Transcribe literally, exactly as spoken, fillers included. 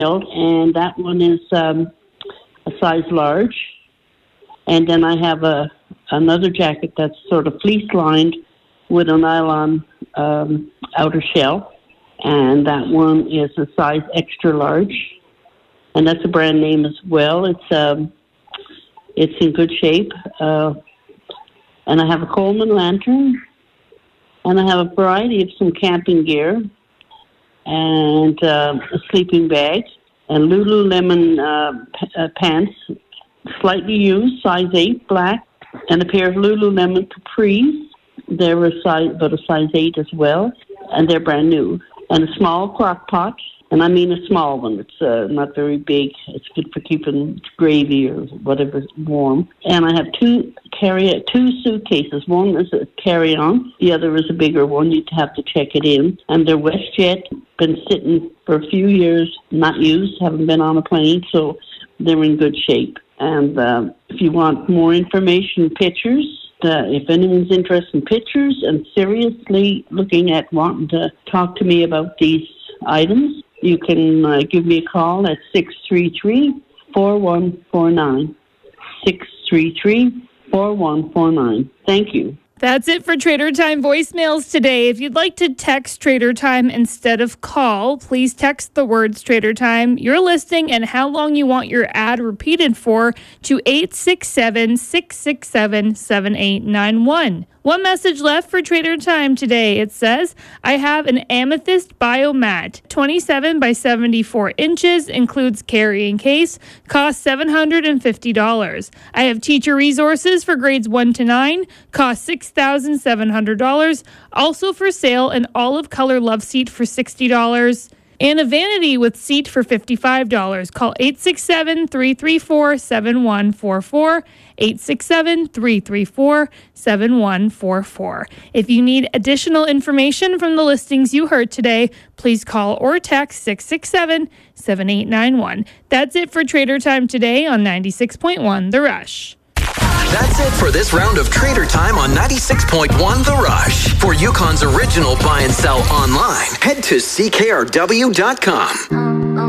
and that one is um, a size large. And then I have a another jacket that's sort of fleece-lined with a nylon um, outer shell, and that one is a size extra large, and that's a brand name as well. It's um, it's in good shape, uh, and I have a Coleman lantern, and I have a variety of some camping gear, and uh, a sleeping bag, and Lululemon uh, p- uh, pants, slightly used, size eight, black, and a pair of Lululemon capris. They're a size, about a size eight as well, and they're brand new. And a small crock pot, and I mean a small one. It's uh, not very big. It's good for keeping gravy or whatever warm. And I have two carry two suitcases. One is a carry-on. The other is a bigger one. You'd have to check it in. And they're WestJet. Been sitting for a few years, not used. Haven't been on a plane, so they're in good shape. And uh, if you want more information, pictures, uh, if anyone's interested in pictures and seriously looking at wanting to talk to me about these items, you can uh, give me a call at six three three, four one four nine. six three three, four one four nine. Thank you. That's it for Trader Time voicemails today. If you'd like to text Trader Time instead of call, please text the words Trader Time, your listing, and how long you want your ad repeated for to eight six seven, six six seven, seven eight nine one. One message left for Trader Time today. It says, I have an Amethyst Biomat, twenty-seven by seventy-four inches, includes carrying case, costs seven hundred fifty dollars. I have teacher resources for grades one to nine, cost six thousand seven hundred dollars. Also for sale, an olive color love seat for sixty dollars. And a vanity with seat for fifty-five dollars. Call eight six seven, three three four, seven one four four, eight six seven, three three four, seven one four four. If you need additional information from the listings you heard today, please call or text six six seven, seven eight nine one. That's it for Trader Time today on ninety-six point one The Rush. That's it for this round of Trader Time on ninety-six point one The Rush. For Yukon's original buy and sell online, head to C K R W dot com.